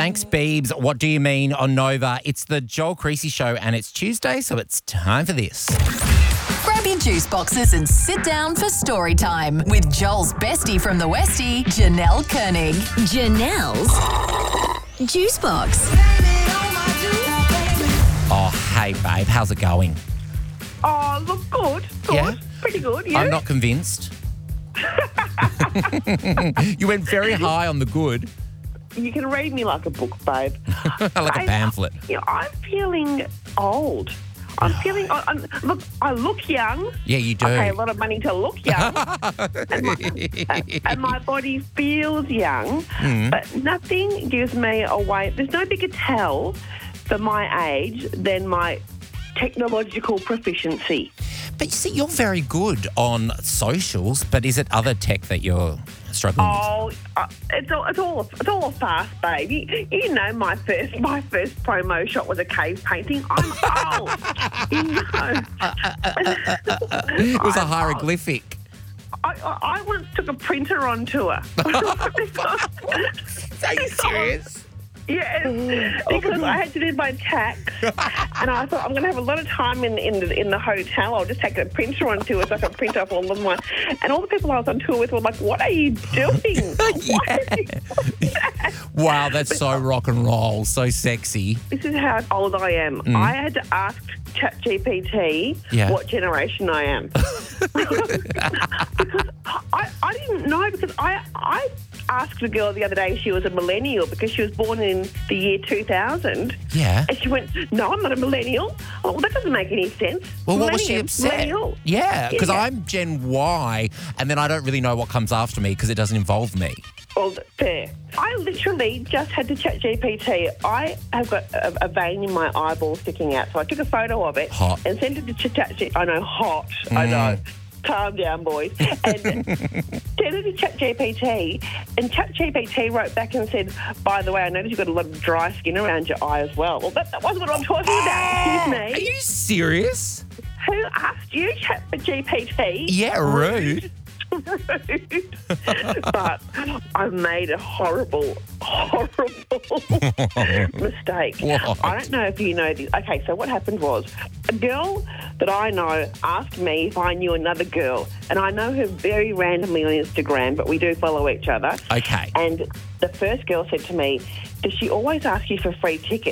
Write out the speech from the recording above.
Thanks, Beebs. What do you mean on Nova? It's the Joel Creasy Show and it's Tuesday, so it's time for this. Grab your juice boxes and sit down for story time with Joel's bestie from the Westie, Janelle Koenig. Janelle's Juice Box. Oh, hey, babe. How's it going? Oh, look, good. Yeah? Pretty good, yeah. I'm not convinced. You went very high on the good. You can read me like a book, babe. Like a pamphlet. I'm feeling old. Look, I look young. Yeah, you do. I pay a lot of money to look young. and my body feels young. But nothing gives me away. There's no bigger tell for my age than my technological proficiency. But you see, you're very good on socials, but is it other tech that you're struggling with? Oh, it's all a fast, baby. You know, my first promo shot was a cave painting. I'm old. You know. It was a hieroglyphic. I once took a printer on tour. Are you serious? Yes, because I had to do my tax, and I thought I'm going to have a lot of time in the hotel. I'll just take a printer on tour so I can print off all of my. And all the people I was on tour with were like, "What are you doing?" Wow, that's so rock and roll, so sexy. This is how old I am. I had to ask ChatGPT what generation I am because I didn't know, because I asked a girl the other day if she was a millennial because she was born in the year 2000. Yeah. And she went, "No, I'm not a millennial." Oh, well, that doesn't make any sense. Well, what was she upset? Millennial. Yeah, because I'm Gen Y, and then I don't really know what comes after me because it doesn't involve me. Well, fair. I literally just had to chat GPT. I have got a vein in my eyeball sticking out, so I took a photo of it and sent it to ChatGPT. I know, hot. I know. Calm down, boys. And sent it to ChatGPT, and ChatGPT wrote back and said, "By the way, I noticed you've got a lot of dry skin around your eye as well." Well, that wasn't what I'm talking about. Excuse me. Are you serious? Who asked you, ChatGPT? Yeah, rude. But I've made a horrible mistake. What? I don't know if you know this. Okay, so what happened was a girl that I know asked me if I knew another girl, and I know her very randomly on Instagram, but we do follow each other. Okay. And the first girl said to me, "Does she always ask you for free tickets?"